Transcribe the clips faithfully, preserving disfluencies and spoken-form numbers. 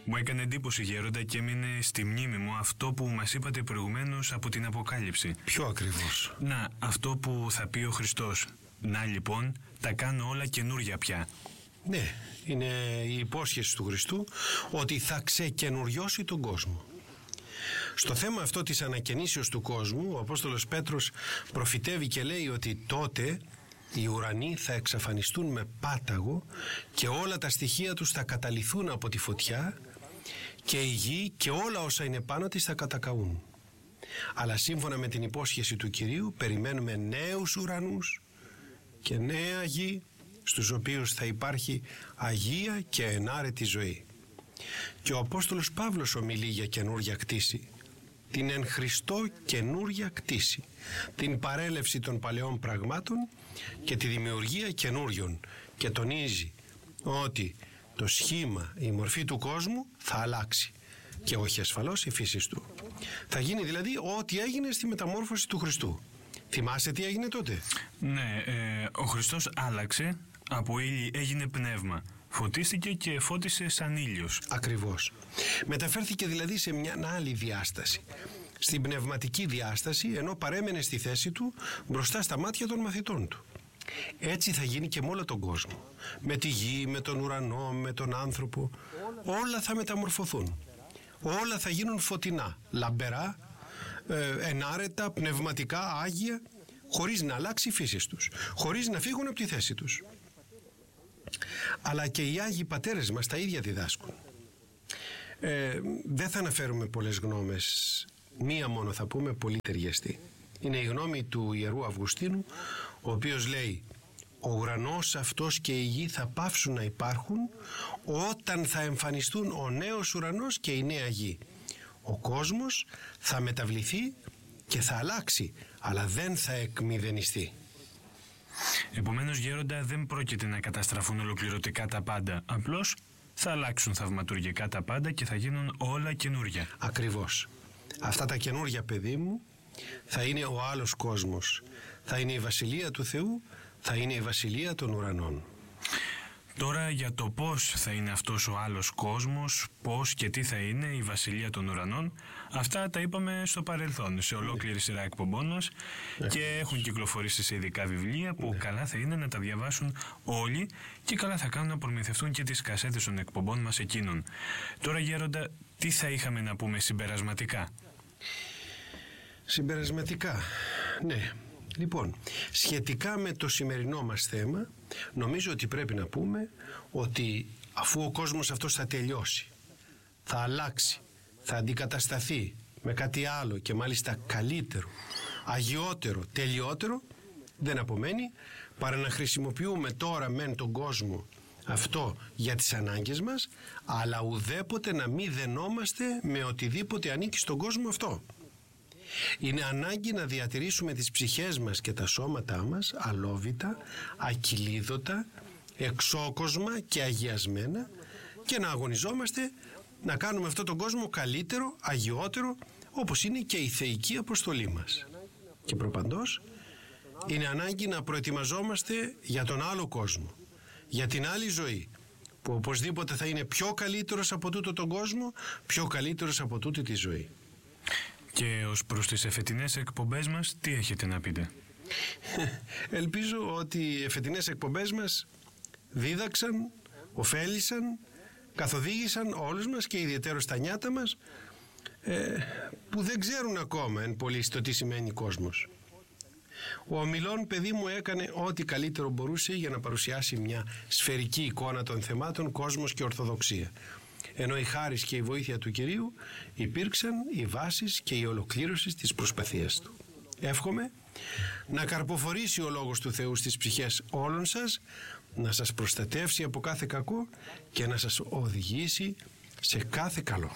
Μου έκανε εντύπωση, Γέροντα, και έμεινε στη μνήμη μου αυτό που μας είπατε προηγουμένως από την Αποκάλυψη. Ποιο ακριβώς? Να, αυτό που θα πει ο Χριστός. Να λοιπόν, τα κάνω όλα καινούρια πια. Ναι, είναι η υπόσχεση του Χριστού ότι θα ξεκαινουριώσει τον κόσμο. Στο θέμα αυτό της ανακαινήσεως του κόσμου, ο Απόστολος Πέτρος προφητεύει και λέει ότι τότε οι ουρανοί θα εξαφανιστούν με πάταγο και όλα τα στοιχεία τους θα καταλυθούν από τη φωτιά και η γη και όλα όσα είναι πάνω της θα κατακαούν. Αλλά σύμφωνα με την υπόσχεση του Κυρίου περιμένουμε νέους ουρανούς και νέα γη, στους οποίους θα υπάρχει αγία και ενάρετη ζωή. Και ο Απόστολος Παύλος ομιλεί για καινούρια κτήση, την εν Χριστώ καινούρια κτήση, την παρέλευση των παλαιών πραγμάτων και τη δημιουργία καινούριων, και τονίζει ότι το σχήμα, η μορφή του κόσμου θα αλλάξει και όχι ασφαλώς η φύση του. Θα γίνει δηλαδή ό,τι έγινε στη μεταμόρφωση του Χριστού. Θυμάσαι τι έγινε τότε? Ναι, ε, ο Χριστός άλλαξε, από ήλι έγινε πνεύμα. Φωτίστηκε και φώτισε σαν ήλιος. Ακριβώς. Μεταφέρθηκε δηλαδή σε μια άλλη διάσταση. Στην πνευματική διάσταση, ενώ παρέμενε στη θέση του μπροστά στα μάτια των μαθητών του. Έτσι θα γίνει και με όλο τον κόσμο. Με τη γη, με τον ουρανό, με τον άνθρωπο. Όλα θα μεταμορφωθούν. Όλα θα γίνουν φωτεινά, λαμπερά, ε, ενάρετα, πνευματικά, άγια, χωρίς να αλλάξει η φύση τους, χωρίς να φύγουν από τη θέση τους. Αλλά και οι Άγιοι Πατέρες μας τα ίδια διδάσκουν. Ε, δεν θα αναφέρουμε πολλές γνώμες, μία μόνο θα πούμε, πολύ ταιριαστή. Είναι η γνώμη του Ιερού Αυγουστίνου, ο οποίος λέει: ο ουρανός αυτός και η γη θα πάυσουν να υπάρχουν όταν θα εμφανιστούν ο νέος ουρανός και η νέα γη. Ο κόσμος θα μεταβληθεί και θα αλλάξει, αλλά δεν θα εκμηδενιστεί. Επομένως, Γέροντα, δεν πρόκειται να καταστραφούν ολοκληρωτικά τα πάντα. Απλώς θα αλλάξουν θαυματουργικά τα πάντα και θα γίνουν όλα καινούρια. Ακριβώς. Αυτά τα καινούρια, παιδί μου, θα είναι ο άλλος κόσμος. Θα είναι η Βασιλεία του Θεού, θα είναι η Βασιλεία των ουρανών. Τώρα για το πώς θα είναι αυτός ο άλλος κόσμος, πώς και τι θα είναι η Βασιλεία των Ουρανών, αυτά τα είπαμε στο παρελθόν, σε ολόκληρη σειρά εκπομπών μας, ναι, και έχουν κυκλοφορήσει σε ειδικά βιβλία που, ναι, καλά θα είναι να τα διαβάσουν όλοι και καλά θα κάνουν να προμηθευτούν και τις κασέτες των εκπομπών μας εκείνων. Τώρα, Γέροντα, τι θα είχαμε να πούμε συμπερασματικά? Συμπερασματικά, ναι. Λοιπόν, σχετικά με το σημερινό μας θέμα, νομίζω ότι πρέπει να πούμε ότι αφού ο κόσμος αυτός θα τελειώσει, θα αλλάξει, θα αντικατασταθεί με κάτι άλλο και μάλιστα καλύτερο, αγιότερο, τελειότερο, δεν απομένει παρά να χρησιμοποιούμε τώρα μεν τον κόσμο αυτό για τις ανάγκες μας, αλλά ουδέποτε να μην δενόμαστε με οτιδήποτε ανήκει στον κόσμο αυτό. Είναι ανάγκη να διατηρήσουμε τις ψυχές μας και τα σώματά μας αλόβητα, ακυλίδωτα, εξόκοσμα και αγιασμένα και να αγωνιζόμαστε να κάνουμε αυτόν τον κόσμο καλύτερο, αγιότερο, όπως είναι και η θεϊκή αποστολή μας. Και προπαντός είναι ανάγκη να προετοιμαζόμαστε για τον άλλο κόσμο, για την άλλη ζωή, που οπωσδήποτε θα είναι πιο καλύτερος από τούτο τον κόσμο, πιο καλύτερος από τούτη τη ζωή. Και ως προς τις εφετινές εκπομπές μας, τι έχετε να πείτε? Ελπίζω ότι οι εφετινές εκπομπές μας δίδαξαν, ωφέλησαν, καθοδήγησαν όλους μας και ιδιαίτερα τα νιάτα μας, ε, που δεν ξέρουν ακόμα εν πολύ το τι σημαίνει κόσμος. Ο ομιλών, παιδί μου, έκανε ό,τι καλύτερο μπορούσε για να παρουσιάσει μια σφαιρική εικόνα των θεμάτων κόσμος και ορθοδοξία. Ενώ η χάρις και η βοήθεια του Κυρίου υπήρξαν οι βάσεις και η ολοκλήρωση της προσπαθίας του. Εύχομαι να καρποφορήσει ο Λόγος του Θεού στις ψυχές όλων σας, να σας προστατεύσει από κάθε κακό και να σας οδηγήσει σε κάθε καλό.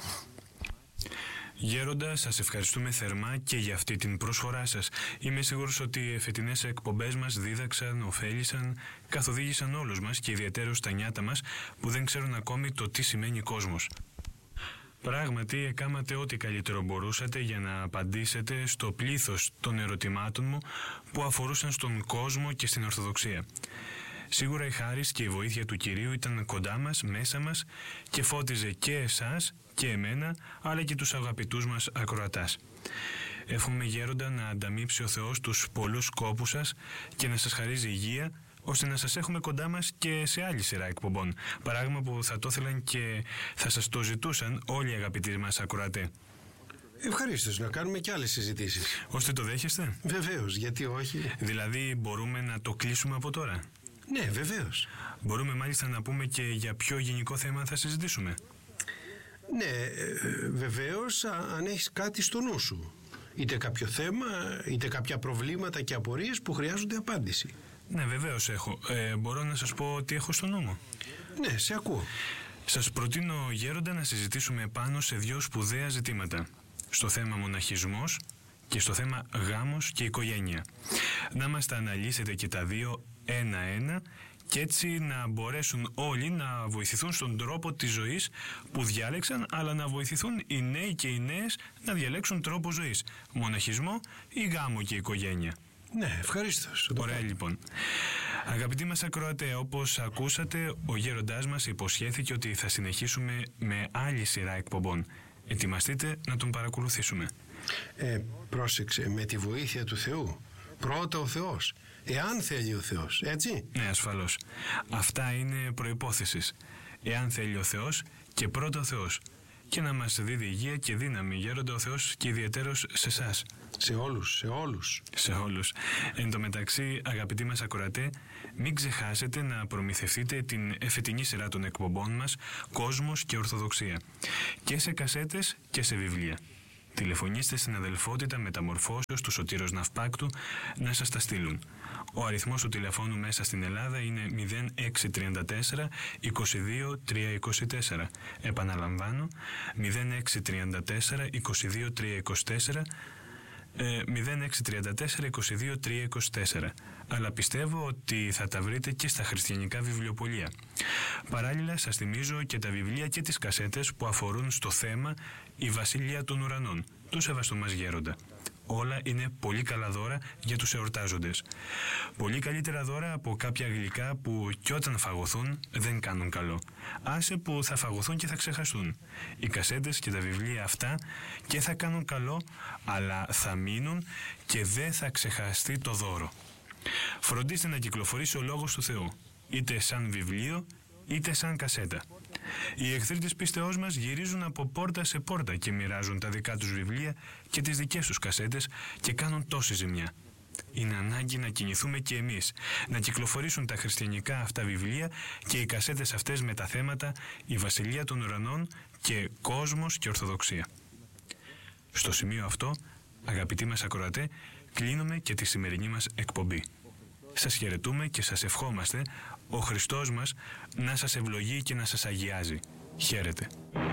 Γέροντα, σας ευχαριστούμε θερμά και για αυτή την προσφορά σας. Είμαι σίγουρος ότι οι εφετινές εκπομπές μας δίδαξαν, ωφέλησαν, καθοδήγησαν όλους μας και ιδιαίτερα στα νιάτα μας που δεν ξέρουν ακόμη το τι σημαίνει κόσμος. Πράγματι, εκάματε ό,τι καλύτερο μπορούσατε για να απαντήσετε στο πλήθος των ερωτημάτων μου που αφορούσαν στον κόσμο και στην Ορθοδοξία. Σίγουρα η χάρις και η βοήθεια του Κυρίου ήταν κοντά μας, μέσα μας και φώτιζε και εσάς και εμένα, αλλά και τους αγαπητούς μας ακροατάς. Εύχομαι, Γέροντα, να ανταμείψει ο Θεός τους πολλούς κόπους σας και να σας χαρίζει υγεία, ώστε να σας έχουμε κοντά μας και σε άλλη σειρά εκπομπών. Παράγμα που θα το ήθελαν και θα σας το ζητούσαν όλοι οι αγαπητοί μας ακροατές. Ευχαρίστως να κάνουμε και άλλες συζητήσεις. Ώστε το δέχεστε? Βεβαίως, γιατί όχι. Δηλαδή μπορούμε να το κλείσουμε από τώρα? Ναι, βεβαίως. Μπορούμε μάλιστα να πούμε και για ποιο γενικό θέμα θα συζητήσουμε. Ναι, βεβαίως, αν έχεις κάτι στο νου σου. Είτε κάποιο θέμα, είτε κάποια προβλήματα και απορίες που χρειάζονται απάντηση. Ναι, βεβαίως έχω. Ε, μπορώ να σας πω τι έχω στο νου μου? Ναι, σε ακούω. Σας προτείνω, Γέροντα, να συζητήσουμε πάνω σε δύο σπουδαία ζητήματα. Στο θέμα μοναχισμός και στο θέμα γάμος και οικογένεια. Να μας τα αναλύσετε και τα δύο ένα-ένα και έτσι να μπορέσουν όλοι να βοηθηθούν στον τρόπο της ζωής που διάλεξαν, αλλά να βοηθηθούν οι νέοι και οι νέες να διαλέξουν τρόπο ζωής, μοναχισμό ή γάμο και οικογένεια. Ναι, ευχαρίστως. Ωραία, λοιπόν. Αγαπητοί μας ακροατέ, όπως ακούσατε, ο γέροντάς μας υποσχέθηκε ότι θα συνεχίσουμε με άλλη σειρά εκπομπών. Ετοιμαστείτε να τον παρακολουθήσουμε. Ε, πρόσεξε, με τη βοήθεια του Θεού. Πρώτα ο Θεός. Εάν θέλει ο Θεός, έτσι. Ναι, ασφαλώς. Αυτά είναι προϋπόθεσης. Εάν θέλει ο Θεός και πρώτα ο Θεός. Και να μας δίδει υγεία και δύναμη, Γέροντα, ο Θεός, και ιδιαιτέρως σε εσάς. Σε όλους, σε όλους. Σε όλους. Εν τω μεταξύ, αγαπητοί μας ακροατέ, μην ξεχάσετε να προμηθευτείτε την εφετινή σειρά των εκπομπών μας «Κόσμος και Ορθοδοξία» και σε κασέτες και σε βιβλία. Τηλεφωνήστε στην αδελφότητα Μεταμορφώσεως του Σωτήρος Ναυπάκτου να σας τα στείλουν. Ο αριθμός του τηλεφώνου μέσα στην Ελλάδα είναι μηδέν έξι τρία τέσσερα είκοσι δύο τρία είκοσι τέσσερα. Επαναλαμβάνω, μηδέν έξι τρία τέσσερα είκοσι δύο τρία είκοσι τέσσερα, μηδέν έξι τρία τέσσερα είκοσι δύο τρία είκοσι τέσσερα. Αλλά πιστεύω ότι θα τα βρείτε και στα χριστιανικά βιβλιοπωλεία. Παράλληλα, σας θυμίζω και τα βιβλία και τις κασέτες που αφορούν στο θέμα «Η Βασιλεία των Ουρανών» του Σεβαστού μας Γέροντα. Όλα είναι πολύ καλά δώρα για τους εορτάζοντες. Πολύ καλύτερα δώρα από κάποια γλυκά που κι όταν φαγωθούν δεν κάνουν καλό. Άσε που θα φαγωθούν και θα ξεχαστούν. Οι κασέτες και τα βιβλία αυτά και θα κάνουν καλό, αλλά θα μείνουν και δεν θα ξεχαστεί το δώρο. Φροντίστε να κυκλοφορήσει ο Λόγος του Θεού, είτε σαν βιβλίο είτε σαν κασέτα. Οι εχθροί της πίστεώς μας γυρίζουν από πόρτα σε πόρτα και μοιράζουν τα δικά τους βιβλία και τις δικές τους κασέτες και κάνουν τόση ζημιά. Είναι ανάγκη να κινηθούμε και εμείς, να κυκλοφορήσουν τα χριστιανικά αυτά βιβλία και οι κασέτες αυτές με τα θέματα «Η Βασιλεία των Ουρανών» και «Κόσμος και Ορθοδοξία». Στο σημείο αυτό, αγαπητοί μας ακροατέ, κλείνουμε και τη σημερινή μας εκπομπή. Σας χαιρετούμε και σας ευχόμαστε ο Χριστός μας να σας ευλογεί και να σας αγιάζει. Χαίρετε.